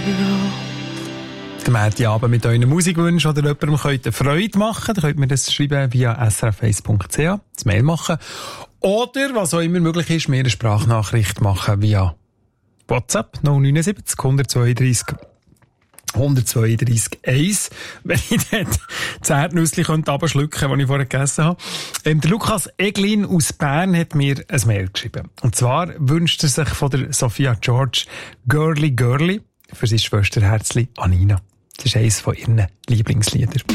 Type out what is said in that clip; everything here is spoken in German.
Den Abend mit euren Musikwünschen oder jemandem könnt ihr Freude machen. Dann könnt ihr das schreiben via srf1.ch, das Mail machen. Oder, was auch immer möglich ist, mir eine Sprachnachricht machen via WhatsApp 079 132 132.1, wenn ich dort das Erdnüssli runterschlucken könnte, das ich vorher gegessen habe. Der Lukas Eglin aus Bern hat mir ein Mail geschrieben. Und zwar wünscht er sich von der Sophia George Girly Girly für seine Schwesterherzli Anina. Das ist eines von ihren Lieblingsliedern.